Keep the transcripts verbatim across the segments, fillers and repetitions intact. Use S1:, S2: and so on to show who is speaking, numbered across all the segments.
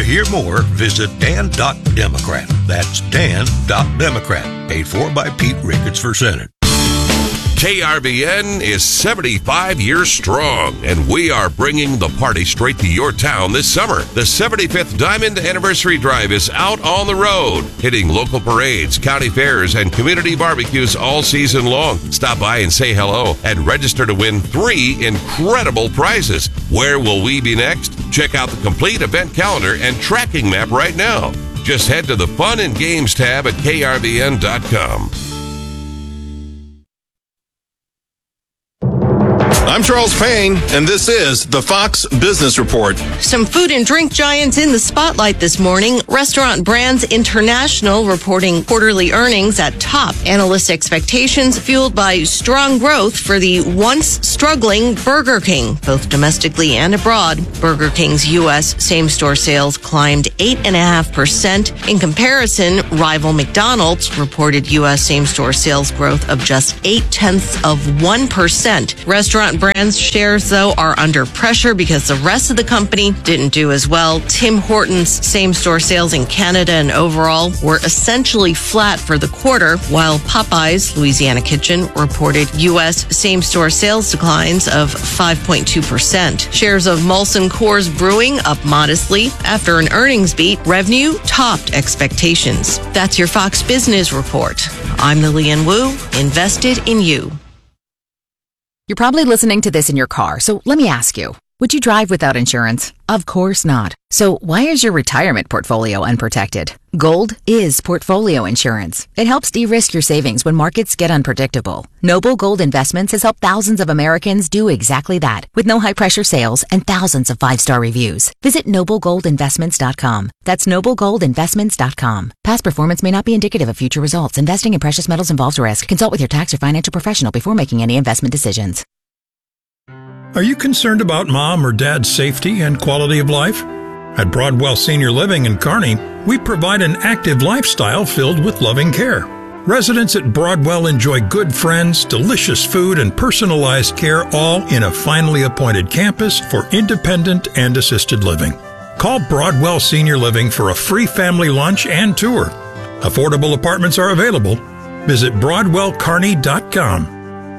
S1: hear more, visit dan dot democrat. That's dan dot democrat. Paid for by Pete Ricketts for Senate.
S2: K R V N is seventy-five years strong, and we are bringing the party straight to your town this summer. The seventy-fifth Diamond Anniversary Drive is out on the road, hitting local parades, county fairs, and community barbecues all season long. Stop by and say hello and register to win three incredible prizes. Where will we be next? Check out the complete event calendar and tracking map right now. Just head to the Fun and Games tab at K R V N dot com.
S3: I'm Charles Payne, and this is the Fox Business Report.
S4: Some food and drink giants in the spotlight this morning. Restaurant Brands International reporting quarterly earnings at top analyst expectations, fueled by strong growth for the once struggling Burger King, both domestically and abroad. Burger King's U S same-store sales climbed eight point five percent. In comparison, rival McDonald's reported U S same-store sales growth of just eight tenths of one percent. Restaurant Brands shares, though, are under pressure because the rest of the company didn't do as well. Tim Hortons same-store sales in Canada and overall were essentially flat for the quarter, while Popeyes Louisiana Kitchen reported U S same-store sales declines of five point two percent. Shares of Molson Coors Brewing up modestly after an earnings beat. Revenue topped expectations. That's your Fox Business Report. I'm Lillian Wu, invested in you.
S5: You're probably listening to this in your car, so let me ask you, would you drive without insurance? Of course not. So why is your retirement portfolio unprotected? Gold is portfolio insurance. It helps de-risk your savings when markets get unpredictable. Noble Gold Investments has helped thousands of Americans do exactly that, with no high-pressure sales and thousands of five-star reviews. Visit noble gold investments dot com. That's noble gold investments dot com. Past performance may not be indicative of future results. Investing in precious metals involves risk. Consult with your tax or financial professional before making any investment decisions.
S6: Are you concerned about mom or dad's safety and quality of life? At Broadwell Senior Living in Kearney, we provide an active lifestyle filled with loving care. Residents at Broadwell enjoy good friends, delicious food, and personalized care, all in a finely appointed campus for independent and assisted living. Call Broadwell Senior Living for a free family lunch and tour. Affordable apartments are available. Visit broadwell kearney dot com.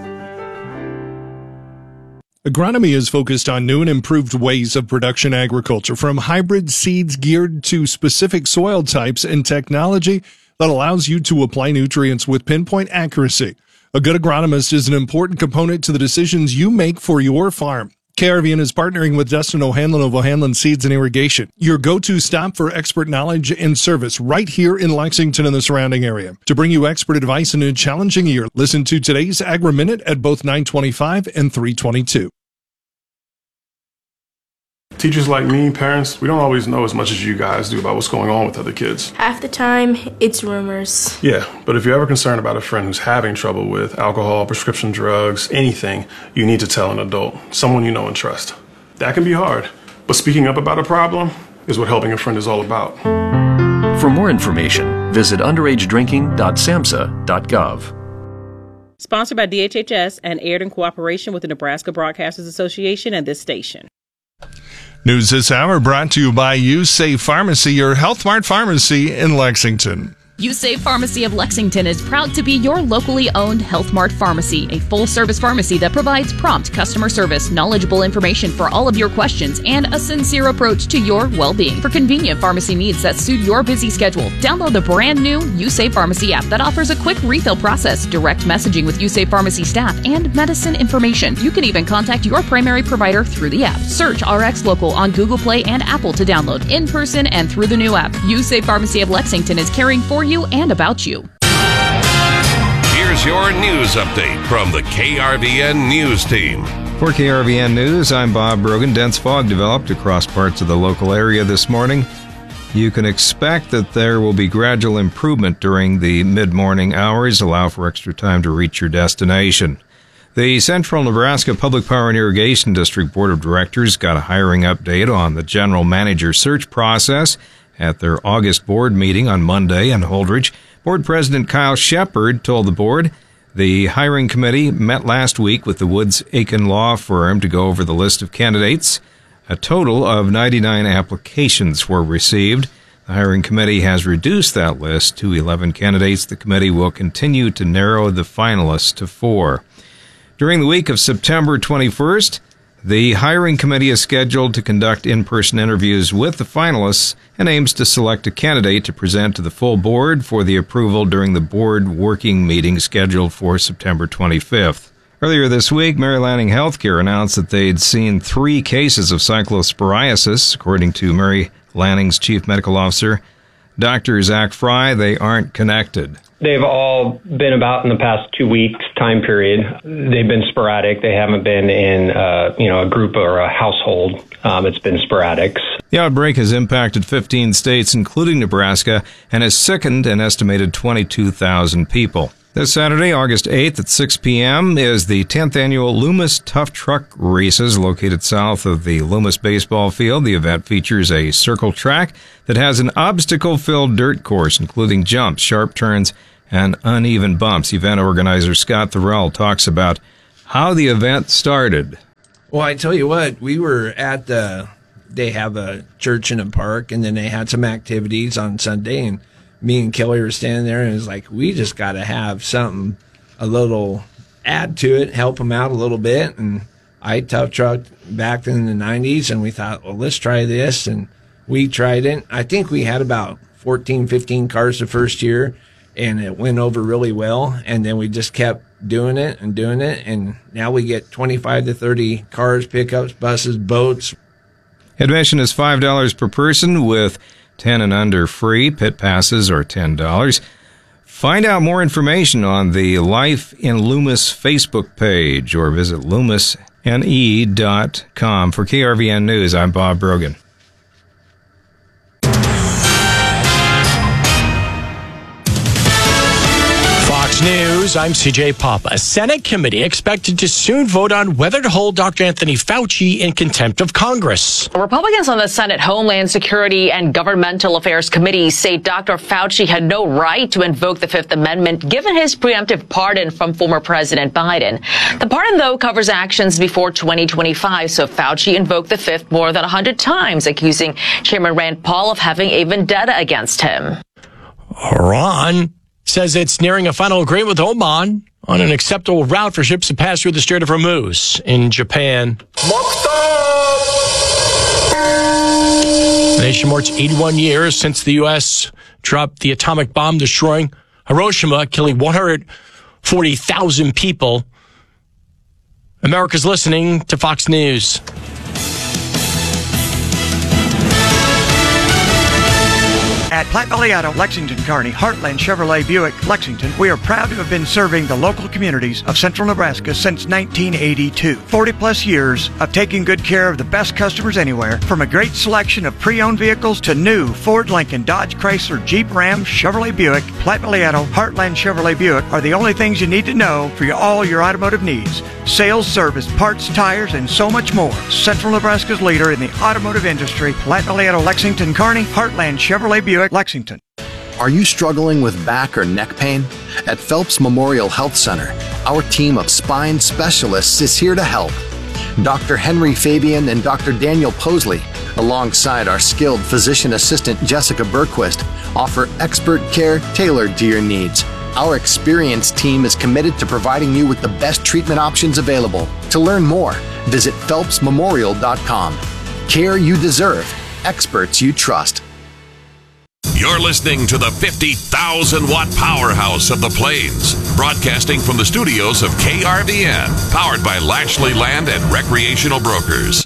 S7: Agronomy is focused on new and improved ways of production agriculture, from hybrid seeds geared to specific soil types and technology that allows you to apply nutrients with pinpoint accuracy. A good agronomist is an important component to the decisions you make for your farm. K R V N is partnering with Dustin O'Hanlon of O'Hanlon Seeds and Irrigation, your go-to stop for expert knowledge and service right here in Lexington and the surrounding area. To bring you expert advice in a challenging year, listen to today's Agri Minute at both nine twenty-five and three twenty-two.
S8: Teachers like me, parents, we don't always know as much as you guys do about what's going on with other kids.
S9: Half the time, it's rumors.
S8: Yeah, but if you're ever concerned about a friend who's having trouble with alcohol, prescription drugs, anything, you need to tell an adult, someone you know and trust. That can be hard, but speaking up about a problem is what helping a friend is all about.
S10: For more information, visit underage drinking dot samhsa dot gov.
S11: Sponsored by D H H S and aired in cooperation with the Nebraska Broadcasters Association and this station.
S7: News this hour brought to you by USafe Pharmacy, your Health Mart pharmacy in Lexington.
S12: USafe Pharmacy of Lexington is proud to be your locally owned Health Mart pharmacy, a full-service pharmacy that provides prompt customer service, knowledgeable information for all of your questions, and a sincere approach to your well-being. For convenient pharmacy needs that suit your busy schedule, download the brand-new USafe Pharmacy app that offers a quick refill process, direct messaging with USafe Pharmacy staff, and medicine information. You can even contact your primary provider through the app. Search R X Local on Google Play and Apple to download in person and through the new app. USafe Pharmacy of Lexington is caring for you and about you.
S2: Here's your news update from the K R V N News Team.
S13: For K R V N News, I'm Bob Brogan. Dense fog developed across parts of the local area this morning. You can expect that there will be gradual improvement during the mid-morning hours. Allow for extra time to reach your destination. The Central Nebraska Public Power and Irrigation District Board of Directors got a hiring update on the general manager search process at their August board meeting on Monday in Holdridge. Board President Kyle Shepard told the board the hiring committee met last week with the Woods Aiken Law Firm to go over the list of candidates. A total of ninety-nine applications were received. The hiring committee has reduced that list to eleven candidates. The committee will continue to narrow the finalists to four. During the week of September twenty-first, the hiring committee is scheduled to conduct in-person interviews with the finalists and aims to select a candidate to present to the full board for the approval during the board working meeting scheduled for September twenty-fifth. Earlier this week, Mary Lanning Healthcare announced that they'd seen three cases of cyclosporiasis. According to Mary Lanning's chief medical officer, Doctor Zach Fry, they aren't connected.
S14: They've all been about in the past two weeks time period. They've been sporadic. They haven't been in uh, you know, a group or a household. Um, it's been sporadic.
S13: The outbreak has impacted fifteen states, including Nebraska, and has sickened an estimated twenty-two thousand people. This Saturday, August eighth at six p.m. is the tenth annual Loomis Tough Truck Races located south of the Loomis baseball field. The event features a circle track that has an obstacle-filled dirt course, including jumps, sharp turns, and uneven bumps. Event organizer Scott Thorell talks about how the event started.
S15: Well, I tell you what, we were at the, they have a church in a park, and then they had some activities on Sunday, and me and Kelly were standing there, and it was like, we just got to have something, a little add to it, help them out a little bit. And I tough trucked back in the nineties, and we thought, well, let's try this. And we tried it. I think we had about fourteen, fifteen cars the first year, and it went over really well. And then we just kept doing it and doing it. And now we get twenty-five to thirty cars, pickups, buses, boats.
S13: Admission is five dollars per person with ten and under free. Pit passes are ten dollars. Find out more information on the Life in Loomis Facebook page or visit loomis n e dot com. For K R V N News, I'm Bob Brogan.
S16: Fox News, I'm C J Papa. A Senate committee expected to soon vote on whether to hold Doctor Anthony Fauci in contempt of Congress.
S17: Republicans on the Senate Homeland Security and Governmental Affairs Committee say Doctor Fauci had no right to invoke the Fifth Amendment given his preemptive pardon from former President Biden. The pardon, though, covers actions before twenty twenty-five, so Fauci invoked the Fifth more than one hundred times, accusing Chairman Rand Paul of having a vendetta against him.
S16: Iran says it's nearing a final agreement with Oman on an acceptable route for ships to pass through the Strait of Hormuz in Japan. The nation marks eighty-one years since the U S dropped the atomic bomb destroying Hiroshima, killing one hundred forty thousand people. America's listening to Fox News.
S18: At Platte Valley Auto, Lexington, Kearney, Heartland Chevrolet Buick, Lexington, we are proud to have been serving the local communities of central Nebraska since nineteen eighty-two. forty plus years of taking good care of the best customers anywhere, from a great selection of pre-owned vehicles to new Ford, Lincoln, Dodge, Chrysler, Jeep, Ram, Chevrolet Buick. Platte Valley Auto, Heartland Chevrolet Buick are the only things you need to know for your, all your automotive needs. Sales, service, parts, tires, and so much more. Central Nebraska's leader in the automotive industry, Platte Valley Auto, Lexington, Kearney, Heartland Chevrolet Buick, Lexington.
S19: Are you struggling with back or neck pain? At Phelps Memorial Health Center, our team of spine specialists is here to help. Doctor Henry Fabian and Doctor Daniel Posley, alongside our skilled physician assistant Jessica Berquist, offer expert care tailored to your needs. Our experienced team is committed to providing you with the best treatment options available. To learn more, visit phelps memorial dot com. Care you deserve, experts you trust.
S2: You're listening to the fifty thousand watt powerhouse of the Plains, broadcasting from the studios of K R V N, powered by Lashley Land and Recreational Brokers.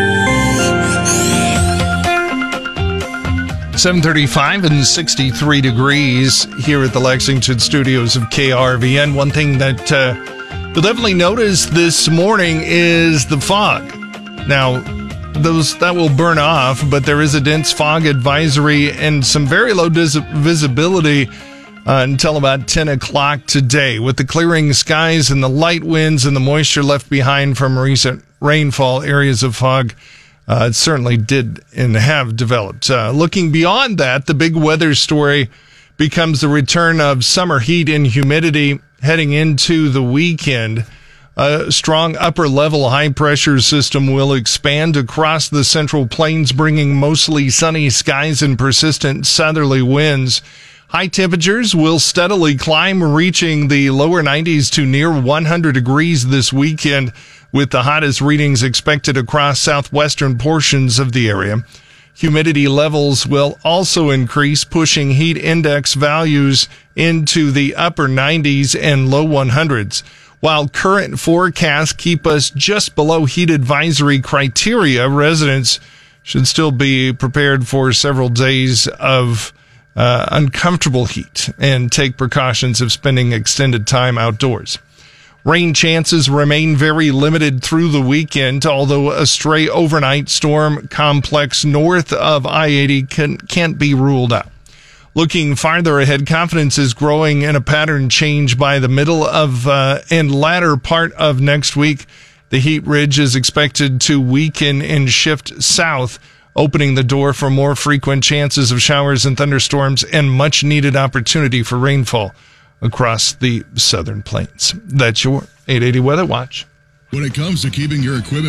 S7: seven thirty-five and sixty-three degrees here at the Lexington studios of K R V N. One thing that uh, you'll definitely notice this morning is the fog. Now, those that will burn off, but there is a dense fog advisory and some very low dis- visibility uh, until about ten o'clock today. With the clearing skies and the light winds and the moisture left behind from recent rainfall, areas of fog uh, it certainly did and have developed. Uh, looking beyond that, the big weather story becomes the return of summer heat and humidity heading into the weekend. A strong upper-level high-pressure system will expand across the Central Plains, bringing mostly sunny skies and persistent southerly winds. High temperatures will steadily climb, reaching the lower nineties to near one hundred degrees this weekend, with the hottest readings expected across southwestern portions of the area. Humidity levels will also increase, pushing heat index values into the upper nineties and low one hundreds. While current forecasts keep us just below heat advisory criteria, residents should still be prepared for several days of uh, uncomfortable heat and take precautions of spending extended time outdoors. Rain chances remain very limited through the weekend, although a stray overnight storm complex north of I eighty can, can't be ruled out. Looking farther ahead, confidence is growing in a pattern change by the middle of uh, and latter part of next week. The heat ridge is expected to weaken and shift south, opening the door for more frequent chances of showers and thunderstorms and much needed opportunity for rainfall across the southern plains. That's your eight eighty Weather Watch.
S20: When it comes to keeping your equipment